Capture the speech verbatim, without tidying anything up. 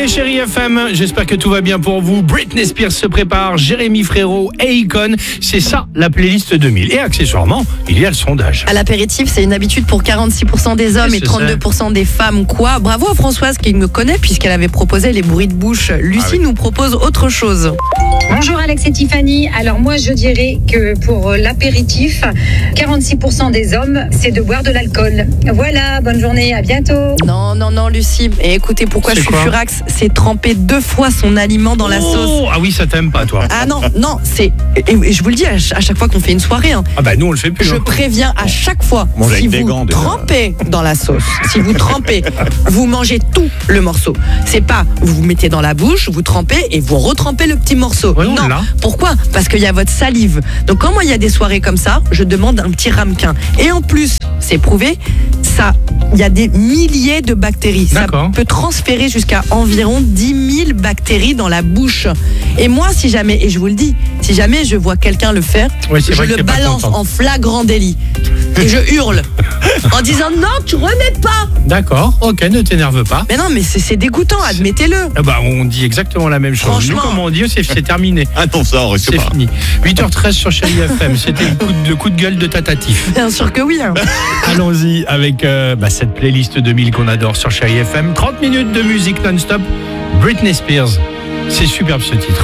Écoutez Chérie F M, j'espère que tout va bien pour vous. Britney Spears se prépare, Jérémy Frérot et Akon. C'est ça la playlist deux mille. Et accessoirement, il y a le sondage. À l'apéritif, c'est une habitude pour quarante-six pour cent des hommes et trente-deux pour cent des femmes. Quoi ? Bravo à Françoise qui me connaît puisqu'elle avait proposé les bruits de bouche. Lucie ah oui. nous propose autre chose. Bonjour Alex et Tiffany. Alors moi je dirais que pour l'apéritif, quarante-six pour cent des hommes, c'est de boire de l'alcool. Voilà, bonne journée, à bientôt. Non, non, non Lucie. Et écoutez pourquoi c'est je suis quoi furax, c'est tremper deux fois son aliment dans la oh, sauce. Ah oui, ça t'aime pas toi. Ah non, non, c'est... Et, et je vous le dis à chaque fois qu'on fait une soirée. Hein, ah bah nous on le fait plus. Je hein. préviens à chaque fois, Manger si avec vous des gants, trempez dans la sauce, si vous trempez, vous mangez tout le morceau. C'est pas, vous vous mettez dans la bouche, vous trempez et vous retrempez le petit morceau. Ouais, non, là. Pourquoi ? Parce qu'il y a votre salive. Donc quand moi il y a des soirées comme ça, je demande un petit ramequin. Et en plus, c'est prouvé, ça, il y a des milliers de bactéries. D'accord. Ça peut transférer jusqu'à environ dix mille bactéries dans la bouche. Et moi, si jamais, et je vous le dis, si jamais je vois quelqu'un le faire, ouais, c'est je vrai le que t'es pas balance contente. en flagrant délit. Et je hurle en disant non, tu remets pas. D'accord, ok, ne t'énerve pas. Mais non, mais c'est, c'est dégoûtant, admettez-le. Ah bah, on dit exactement la même chose. Franchement. Nous, comme on dit, c'est, c'est terminé. Ah non, ça, on risque C'est pas. fini. huit heures treize sur Chérie F M. C'était le coup, de, le coup de gueule de Tatatif. Bien sûr que oui. Hein. Allons-y avec euh, bah, cette playlist deux mille qu'on adore sur Chérie F M. trente minutes de musique non-stop. Britney Spears. C'est superbe ce titre.